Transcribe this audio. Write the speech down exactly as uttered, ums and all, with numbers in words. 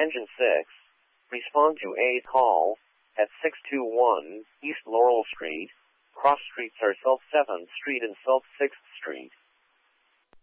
Engine six, respond to a call at six two one East Laurel Street. Cross streets are South seventh Street and South sixth Street.